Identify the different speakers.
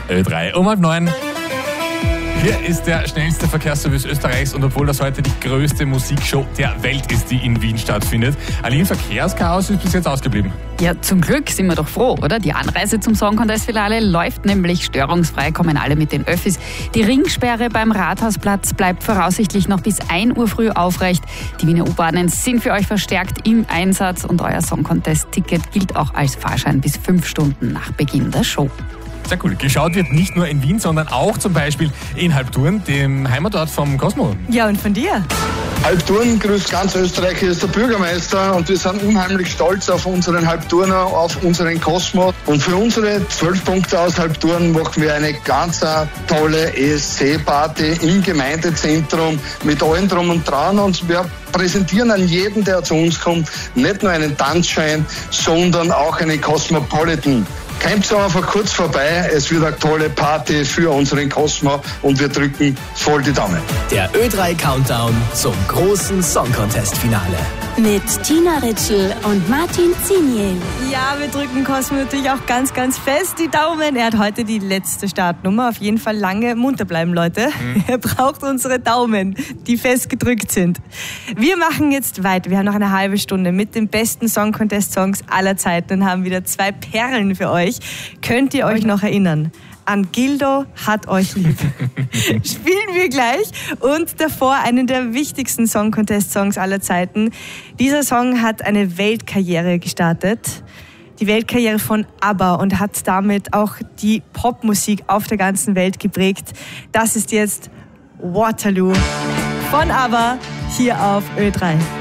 Speaker 1: Ö3 um 8:30. Hier ist der schnellste Verkehrsservice Österreichs und obwohl das heute die größte Musikshow der Welt ist, die in Wien stattfindet, Aline, Verkehrschaos ist bis jetzt ausgeblieben.
Speaker 2: Ja, zum Glück sind wir doch froh, oder? Die Anreise zum Song Contest Finale läuft nämlich störungsfrei, kommen alle mit den Öffis. Die Ringsperre beim Rathausplatz bleibt voraussichtlich noch bis 1 Uhr früh aufrecht. Die Wiener U-Bahnen sind für euch verstärkt im Einsatz und euer Song Contest Ticket gilt auch als Fahrschein bis 5 Stunden nach Beginn der Show.
Speaker 1: Sehr cool. Geschaut wird nicht nur in Wien, sondern auch zum Beispiel in Halbturn, dem Heimatort vom Cosmo.
Speaker 3: Ja, und von dir?
Speaker 4: Halbturn grüßt ganz Österreich, hier ist der Bürgermeister und wir sind unheimlich stolz auf unseren Halbturner, auf unseren Cosmo. Und für unsere 12 Punkte aus Halbturn machen wir eine ganz tolle ESC-Party im Gemeindezentrum mit allem drum und dran. Und wir präsentieren an jeden, der zu uns kommt, nicht nur einen Tanzschein, sondern auch eine Cosmopolitan. Kommt einfach kurz vorbei, es wird eine tolle Party für unseren Cosmo und wir drücken voll die Daumen.
Speaker 5: Der Ö3 Countdown zum großen Song Contest Finale.
Speaker 6: Mit Tina Ritschl und Martin Ziniel.
Speaker 3: Ja, wir drücken Cosmo natürlich auch ganz, ganz fest die Daumen. Er hat heute die letzte Startnummer. Auf jeden Fall lange munter bleiben, Leute. Er braucht unsere Daumen, die fest gedrückt sind. Wir machen jetzt weiter. Wir haben noch eine halbe Stunde mit den besten Song Contest Songs aller Zeiten und haben wieder 2 Perlen für euch. Könnt ihr euch noch erinnern? An Gildo hat euch lieb. Spielen wir gleich. Und davor einen der wichtigsten Song Contest Songs aller Zeiten. Dieser Song hat eine Weltkarriere gestartet. Die Weltkarriere von ABBA und hat damit auch die Popmusik auf der ganzen Welt geprägt. Das ist jetzt Waterloo von ABBA hier auf Ö3.